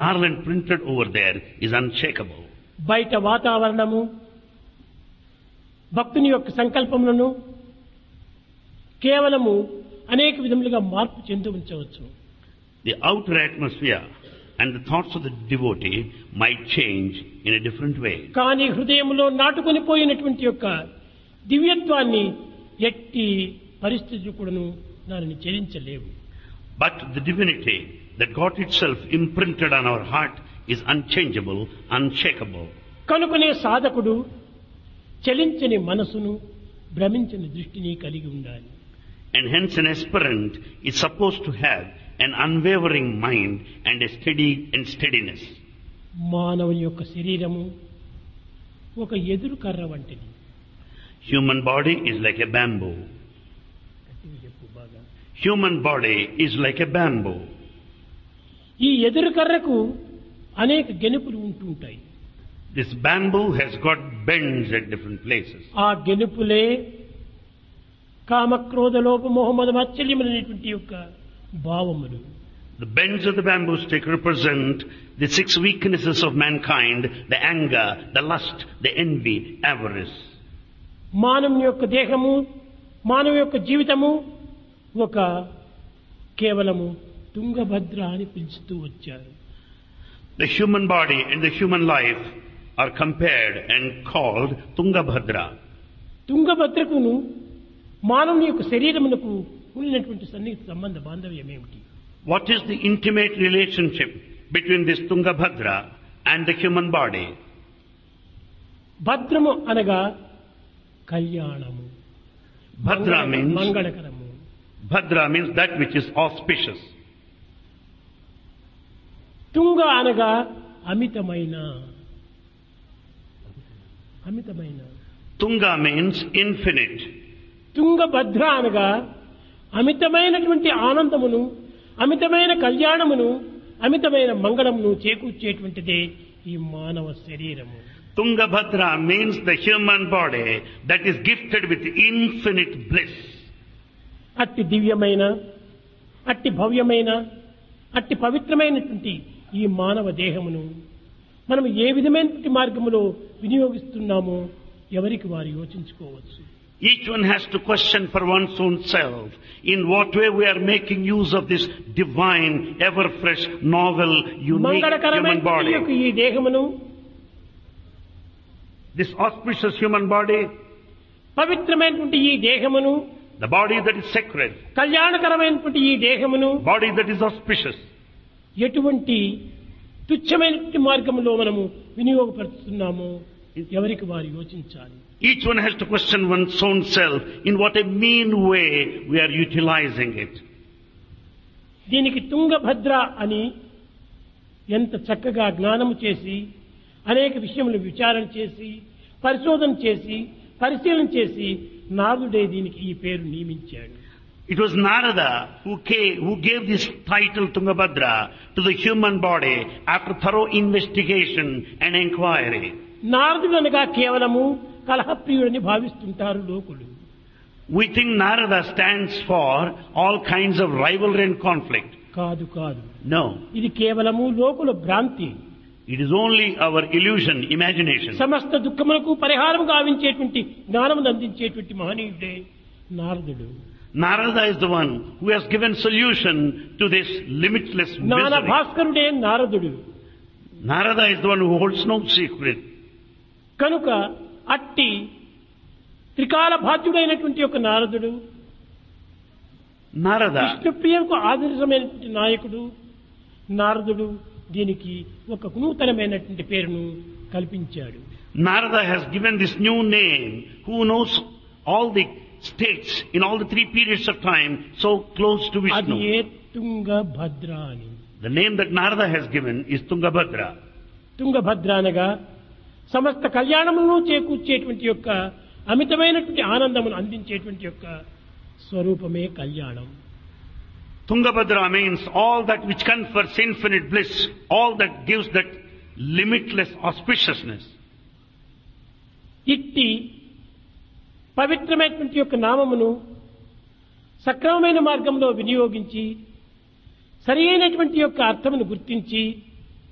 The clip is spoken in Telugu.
Garland printed over there is unshakable. బయట వాతావరణము భక్తుని యొక్క సంకల్పములను కేవలము అనేక విధములుగా మార్పు చెంది ఉంచవచ్చు. The outer atmosphere and the thoughts of the devotee might change in a different way. కానీ హృదయంలో నాటుకొని పోయినటువంటి యొక్క దివ్యత్వాన్ని ఎట్టి పరిస్థితులు కూడాను దానిని చెలించలేవు. But the divinity that got itself imprinted on our heart is unchangeable, unshakable. కనుకనే సాధకుడు చలించని మనసును భ్రమించని దృష్టిని కలిగి ఉండాలి. And hence an aspirant is supposed to have an unwavering mind and a steadiness. మానవుని యొక్క శరీరము ఒక ఎదురు కర్ర వంటిది. Human body is like a bamboo. Human body is like a bamboo. ఈ ఎదురు కర్రకు అనేక గెనుపులు ఉంటుంటాయి. This bamboo has got bends at different places. ఆ గెనుపులే కామక్రోధ లోభ మోహ మద మాత్సర్యములైనటువంటి యొక్క భావములు. The bends of the bamboo stick represent the 6 weaknesses of mankind: the anger, the lust, the envy, avarice. మానవుని యొక్క దేహము, మానవ యొక్క జీవితము ఒక కేవలము తుంగభద్ర అని పిలుస్తూ వచ్చారు. The human body and the human life are compared and called Tungabhadra. తుంగభద్రకును మానవుని యొక్క శరీరమునకు ఉన్నటువంటి సన్నిహిత సంబంధ బాంధవ్యం ఏమిటి? What is the intimate relationship between this Tungabhadra and the human body? భద్రము అనగా కళ్యాణము. మంగళకరము. Bhadra means that which is auspicious. తుంగ అనగా అమితమైన. Tunga means infinite. తుంగభద్ర అనగా అమితమైనటువంటి ఆనందమును, అమితమైన కళ్యాణమును, అమితమైన మంగళమును చేకూర్చేటువంటిదే ఈ మానవ శరీరము. Tungabhadra means the human body that is gifted with infinite bliss. అట్టి దివ్యమైన, అట్టి భవ్యమైన, అట్టి పవిత్రమైనటువంటి ఈ మానవ దేహమును మనం ఏ విధమైనటువంటి మార్గములో వినియోగిస్తున్నామో ఎవరికి వారు యోచించుకోవచ్చు. Each one has to question for one's own self in what way we are making use of this divine, ever fresh, novel, unique human body. ఈ దేహమును, this auspicious human body, పవిత్రమైనటువంటి ఈ దేహమును, the body that is sacred, కళ్యాణకరమైనటువంటి ఈ దేహమును, body that is auspicious, ఎటువంటి తుచ్చమైనటువంటి మార్గంలో మనము వినియోగపరుస్తున్నామో ఎవరికి వారు యోచించాలి. Each one has to question one's own self in what a mean way we are utilizing it. దీనికి తుంగభద్ర అని ఎంత చక్కగా జ్ఞానము చేసి, అనేక విషయములు విచారణ చేసి, పరిశోధన చేసి, పరిశీలన చేసి నారదుడే దీనికి ఈ పేరు నియమించాడు. It was Narada who gave this title Tungabhadra to the human body after thorough investigation and inquiry. నారదుడు అనగా కేవలము కలహప్రియుడని భావిస్తుంటారు లోకులు. We think Narada stands for all kinds of rivalry and conflict. కాదు. No. ఇది కేవలము లోకుల భ్రాంతి. It is only our illusion, imagination. సమస్త దుఃఖములకు పరిహారం గావించేటువంటి జ్ఞానమును అందించేటువంటి మహనీయుడే నారదుడు. Narada is the one who has given solution to this limitless జ్ఞాన misery. భాస్కరుడే నారదుడు. Narada is the one who holds no secret. కనుక అట్టి త్రికాల బాధ్యుడైనటువంటి ఒక నారదుడు, Narada, విష్ణుప్రియంకు ఆదర్శమైనటువంటి నాయకుడు నారదుడు దీనికి ఒక నూతనమైనటువంటి పేరును కల్పించాడు. Narada has given this new name, who knows all the states in all the 3 periods of time so close to అది Vishnu. ఏ తుంగభద్ర అని. The name that Narada has given is Tungabhadra. Tungabhadra అనగా సమస్త కళ్యాణములను చేకూర్చేటువంటి యొక్క అమితమైనటువంటి ఆనందమును అందించేటువంటి యొక్క స్వరూపమే కళ్యాణం. Tungabhadra means all that which confers infinite bliss, all that gives that limitless auspiciousness. ఇట్టి పవిత్రమైనటువంటి యొక్క నామమును సక్రమమైన మార్గంలో వినియోగించి సరి అయినటువంటి యొక్క అర్థమును గుర్తించి